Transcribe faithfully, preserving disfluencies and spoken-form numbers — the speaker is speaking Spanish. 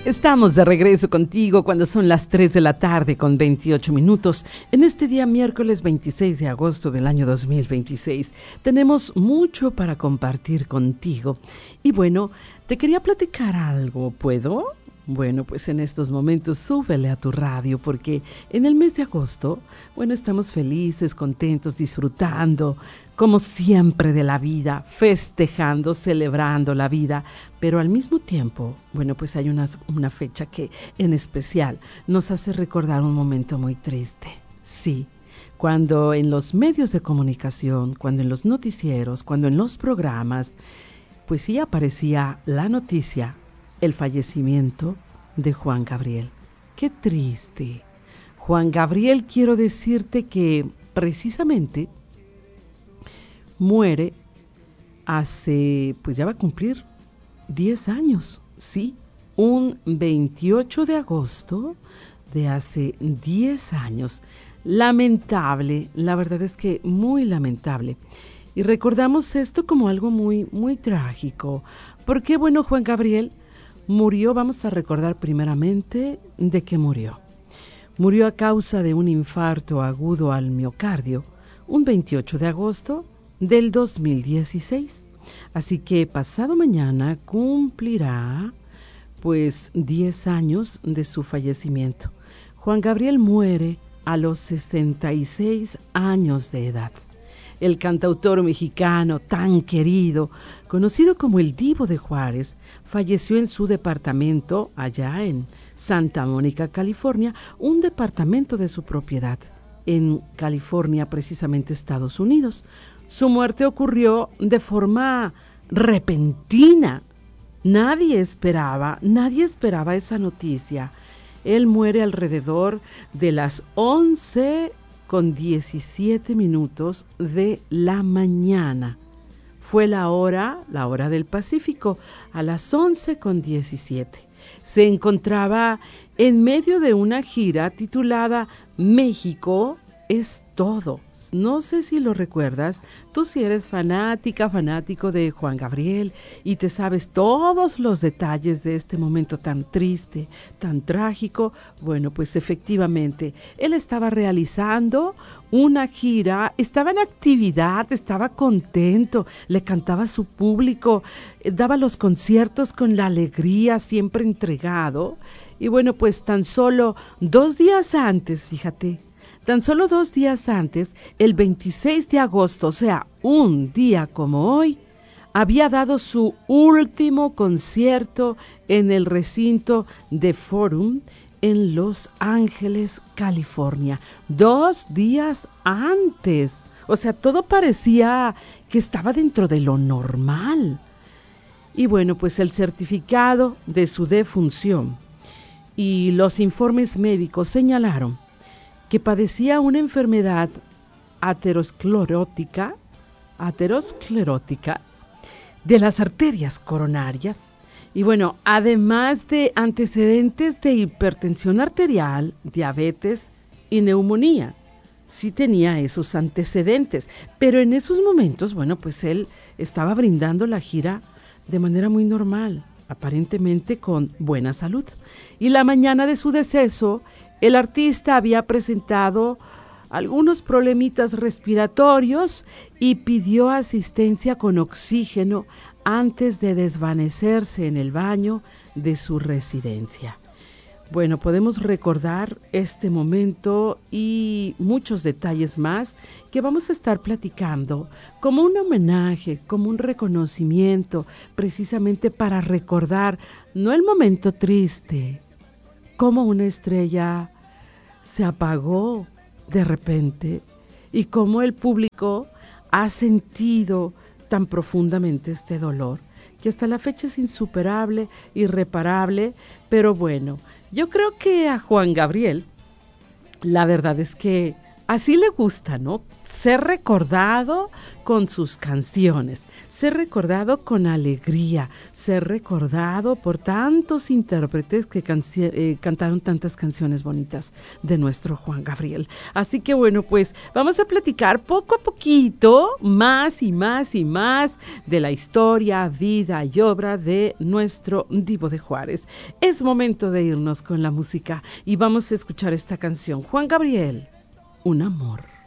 Estamos de regreso contigo cuando son las tres de la tarde con veintiocho minutos. En este día miércoles veintiséis de agosto del año dos mil veintiséis tenemos mucho para compartir contigo. Y bueno, te quería platicar algo, ¿puedo? Bueno, pues en estos momentos súbele a tu radio porque en el mes de agosto, bueno, estamos felices, contentos, disfrutando, como siempre de la vida, festejando, celebrando la vida, pero al mismo tiempo, bueno, pues hay una, una fecha que en especial nos hace recordar un momento muy triste. Sí, cuando en los medios de comunicación, cuando en los noticieros, cuando en los programas, pues sí aparecía la noticia, el fallecimiento de Juan Gabriel. ¡Qué triste! Juan Gabriel, quiero decirte que precisamente muere hace, pues ya va a cumplir diez años, sí, un veintiocho de agosto de hace diez años. Lamentable, la verdad es que muy lamentable. Y recordamos esto como algo muy, muy trágico, porque bueno, Juan Gabriel murió, vamos a recordar primeramente de qué murió. Murió a causa de un infarto agudo al miocardio, un veintiocho de agosto del dos mil dieciséis. Así que pasado mañana cumplirá pues diez años de su fallecimiento. Juan Gabriel muere a los sesenta y seis años de edad. El cantautor mexicano tan querido, conocido como el Divo de Juárez, falleció en su departamento allá en Santa Mónica, California, un departamento de su propiedad en California, precisamente Estados Unidos. Su muerte ocurrió de forma repentina. Nadie esperaba, nadie esperaba esa noticia. Él muere alrededor de las once con diecisiete minutos de la mañana. Fue la hora, la hora del Pacífico, a las once con diecisiete. Se encontraba en medio de una gira titulada México es todo. No sé si lo recuerdas, tú si eres fanática, fanático de Juan Gabriel y te sabes todos los detalles de este momento tan triste, tan trágico. Bueno, pues efectivamente, él estaba realizando una gira, estaba en actividad, estaba contento, le cantaba a su público, daba los conciertos con la alegría, siempre entregado. Y bueno, pues tan solo dos días antes, fíjate, Tan solo dos días antes, el veintiséis de agosto, o sea, un día como hoy, había dado su último concierto en el recinto de Forum en Los Ángeles, California. Dos días antes. O sea, todo parecía que estaba dentro de lo normal. Y bueno, pues el certificado de su defunción y los informes médicos señalaron que padecía una enfermedad aterosclerótica, aterosclerótica de las arterias coronarias. Y bueno, además de antecedentes de hipertensión arterial, diabetes y neumonía. Sí tenía esos antecedentes, pero en esos momentos, bueno, pues él estaba brindando la gira de manera muy normal, aparentemente con buena salud. Y la mañana de su deceso, el artista había presentado algunos problemitas respiratorios y pidió asistencia con oxígeno antes de desvanecerse en el baño de su residencia. Bueno, podemos recordar este momento y muchos detalles más que vamos a estar platicando como un homenaje, como un reconocimiento, precisamente para recordar no el momento triste, cómo una estrella se apagó de repente y cómo el público ha sentido tan profundamente este dolor, que hasta la fecha es insuperable, irreparable, pero bueno, yo creo que a Juan Gabriel, la verdad es que así le gusta, ¿no? ser recordado con sus canciones, ser recordado con alegría, ser recordado por tantos intérpretes que canci- eh, cantaron tantas canciones bonitas de nuestro Juan Gabriel. Así que bueno, pues vamos a platicar poco a poquito más y más y más de la historia, vida y obra de nuestro Divo de Juárez. Es momento de irnos con la música y vamos a escuchar esta canción. Juan Gabriel, Un amor.